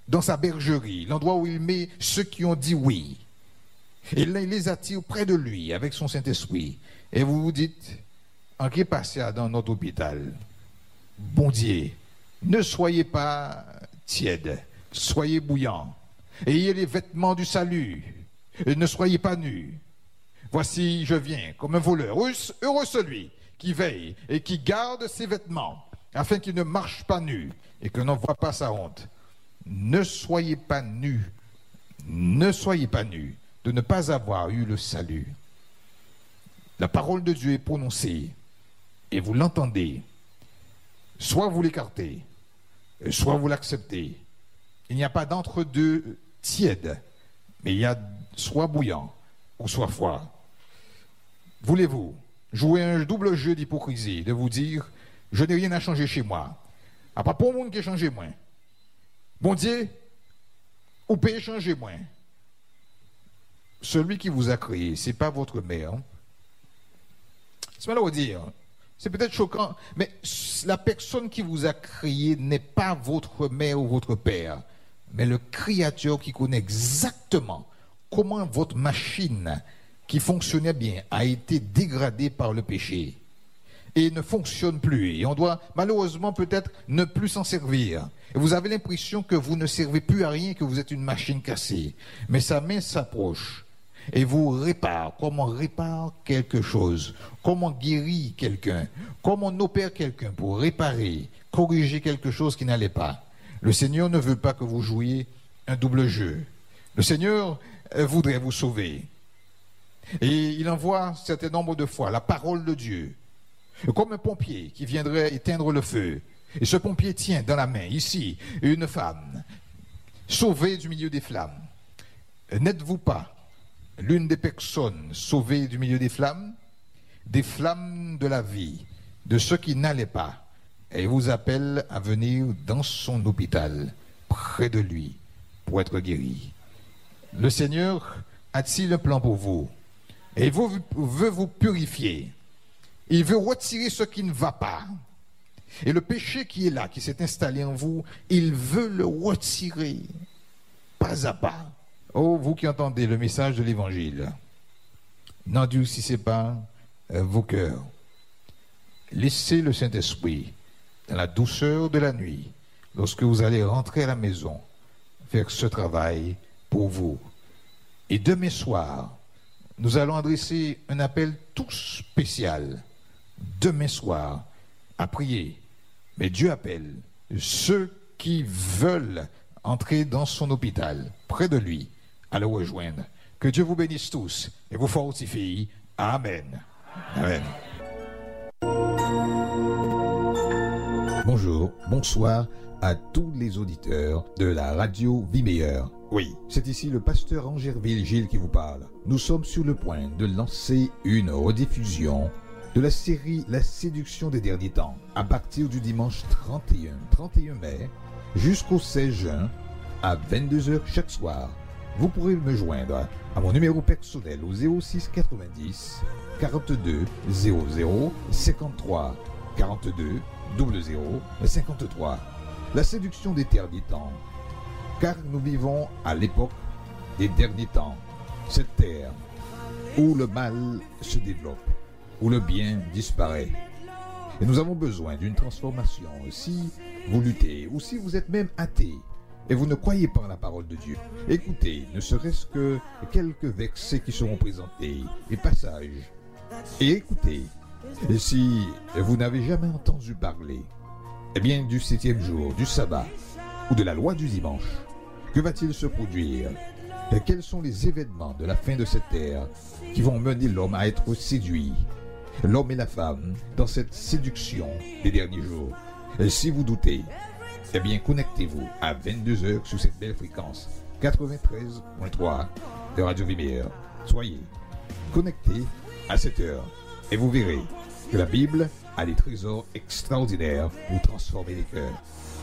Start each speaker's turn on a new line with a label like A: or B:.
A: dans sa bergerie, l'endroit où il met ceux qui ont dit oui. Et là, il les attire près de lui avec son Saint-Esprit. Et vous vous dites, en qui passe dans notre hôpital? Bon Dieu, ne soyez pas tiède, soyez bouillant. Ayez les vêtements du salut, et ne soyez pas nus. Voici, je viens comme un voleur. Heureux celui qui veille et qui garde ses vêtements, afin qu'il ne marche pas nu et que l'on ne voit pas sa honte. Ne soyez pas nus, ne soyez pas nus de ne pas avoir eu le salut. La parole de Dieu est prononcée et vous l'entendez. Soit vous l'écartez, soit vous l'acceptez. Il n'y a pas d'entre-deux tiède, mais il y a soit bouillant ou soit froid. Voulez-vous jouer un double jeu d'hypocrisie, de vous dire, je n'ai rien à changer chez moi. À pas pour le monde qui a changé moins. Bon Dieu, ou peut changer moins. Celui qui vous a créé, ce n'est pas votre mère. C'est mal à dire. C'est peut-être choquant, mais la personne qui vous a créé n'est pas votre mère ou votre père, mais le Créateur qui connaît exactement comment votre machine qui fonctionnait bien a été dégradée par le péché et ne fonctionne plus. Et on doit malheureusement peut-être ne plus s'en servir. Et vous avez l'impression que vous ne servez plus à rien, que vous êtes une machine cassée. Mais sa main s'approche et vous répare. Comment on répare quelque chose? Comment on guérit quelqu'un? Comment on opère quelqu'un pour réparer, corriger quelque chose qui n'allait pas? Le Seigneur ne veut pas que vous jouiez un double jeu. Le Seigneur voudrait vous sauver. Et il envoie un certain nombre de fois la parole de Dieu, comme un pompier qui viendrait éteindre le feu. Et ce pompier tient dans la main, ici, une femme, sauvée du milieu des flammes. N'êtes-vous pas l'une des personnes sauvées du milieu des flammes de la vie, de ceux qui n'allaient pas? Et il vous appelle à venir dans son hôpital, près de lui, pour être guéri. Le Seigneur a-t-il un plan pour vous? Et il veut vous purifier. Il veut retirer ce qui ne va pas. Et le péché qui est là, qui s'est installé en vous, il veut le retirer, pas à pas. Oh, vous qui entendez le message de l'Évangile, n'endurcissez pas vos cœurs. Laissez le Saint-Esprit, dans la douceur de la nuit, lorsque vous allez rentrer à la maison, faire ce travail pour vous. Et demain soir, nous allons adresser un appel tout spécial, demain soir, à prier. Mais Dieu appelle ceux qui veulent entrer dans son hôpital, près de lui, à le rejoindre. Que Dieu vous bénisse tous et vous fortifie. Amen. Amen.
B: Bonjour, bonsoir à tous les auditeurs de la radio Vie Meilleure. Oui, c'est ici le pasteur Angerville Gilles qui vous parle. Nous sommes sur le point de lancer une rediffusion de la série La séduction des derniers temps à partir du dimanche 31 mai jusqu'au 16 juin à 22h chaque soir. Vous pourrez me joindre à mon numéro personnel au 06 90 42 00 53 42 00 53. La séduction des derniers temps. Car nous vivons à l'époque des derniers temps. Cette terre où le mal se développe, où le bien disparaît. Et nous avons besoin d'une transformation. Si vous luttez ou si vous êtes même athée et vous ne croyez pas en la parole de Dieu, écoutez, ne serait-ce que quelques versets qui seront présentés, les passages. Et écoutez, et si vous n'avez jamais entendu parler, eh bien du 7e jour, du sabbat ou de la loi du dimanche, que va-t-il se produire? Et quels sont les événements de la fin de cette terre qui vont mener l'homme à être séduit, l'homme et la femme, dans cette séduction des derniers jours? Et si vous doutez, eh bien connectez-vous à 22h sur cette belle fréquence 93.3 de Radio Vie Meilleure. Soyez connectés à cette heure et vous verrez que la Bible a des trésors extraordinaires pour transformer les cœurs.